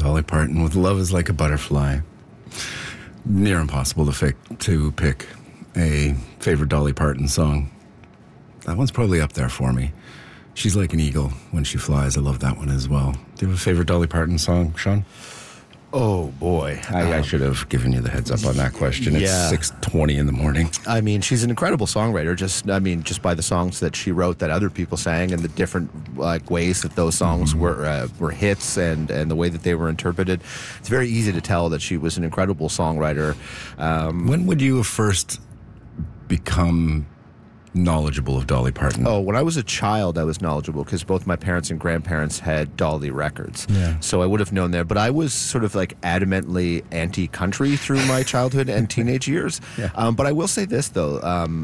Dolly Parton with Love is Like a Butterfly. Near impossible to pick a favorite Dolly Parton song. That one's probably up there for me. She's like an eagle when she flies. I love that one as well. Do you have a favorite Dolly Parton song, Sean? Oh, boy. I should have given you the heads up on that question. It's 6:20 in the morning. I mean, she's an incredible songwriter. Just by the songs that she wrote that other people sang and the different ways that those songs were hits and the way that they were interpreted. It's very easy to tell that she was an incredible songwriter. When would you have first become knowledgeable of Dolly Parton? Oh, when I was a child, I was knowledgeable because both my parents and grandparents had Dolly records. Yeah. So I would have known there. But I was sort of adamantly anti-country through my childhood and teenage years. Yeah. But I will say this, though.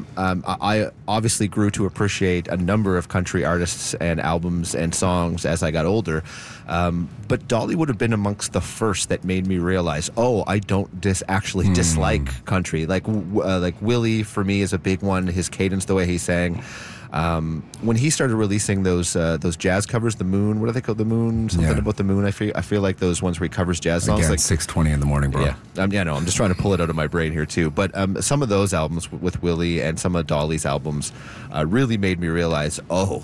I obviously grew to appreciate a number of country artists and albums and songs as I got older. But Dolly would have been amongst the first that made me realize, I don't actually dislike country. Like Willie, for me, is a big one. His cadence, the way he sang. When he started releasing those jazz covers, The Moon, what are they called? The Moon? Something about the Moon. I feel like those ones where he covers jazz songs. Again, 6:20 in the morning, bro. Yeah. I'm just trying to pull it out of my brain here, too. But some of those albums with Willie and some of Dolly's albums really made me realize,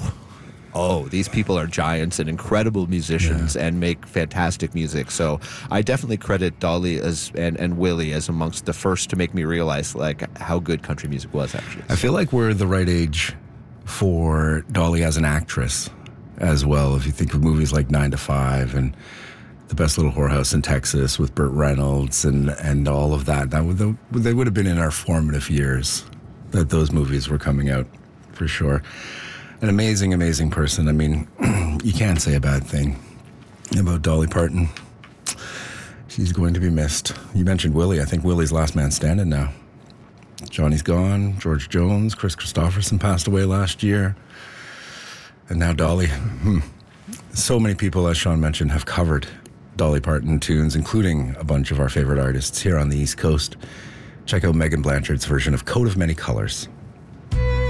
these people are giants and incredible musicians and make fantastic music. So I definitely credit Dolly and Willie as amongst the first to make me realize how good country music was, actually. I feel like we're the right age for Dolly as an actress as well. If you think of movies like 9 to 5 and The Best Little Whorehouse in Texas with Burt Reynolds and all of that, they would have been in our formative years that those movies were coming out, for sure. An amazing, amazing person. I mean, you can't say a bad thing about Dolly Parton. She's going to be missed. You mentioned Willie. I think Willie's last man standing now. Johnny's gone. George Jones, Chris Christopherson passed away last year. And now Dolly. So many people, as Sean mentioned, have covered Dolly Parton tunes, including a bunch of our favorite artists here on the East Coast. Check out Megan Blanchard's version of Coat of Many Colors.